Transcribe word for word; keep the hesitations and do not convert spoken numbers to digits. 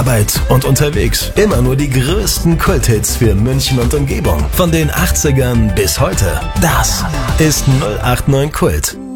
Arbeit und unterwegs. Immer nur die größten Kulthits für München und Umgebung. Von den achtzigern bis heute. Das ist null acht neun Kult.